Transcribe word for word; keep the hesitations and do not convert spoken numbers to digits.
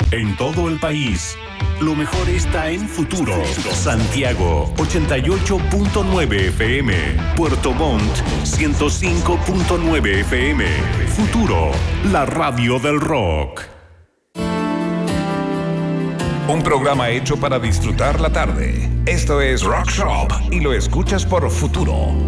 en todo el país. Lo mejor está en Futuro. Santiago, ochenta y ocho punto nueve F M. Puerto Montt, ciento cinco punto nueve F M. Futuro, la radio del rock. Un programa hecho para disfrutar la tarde. Esto es Rock Shop y lo escuchas por Futuro.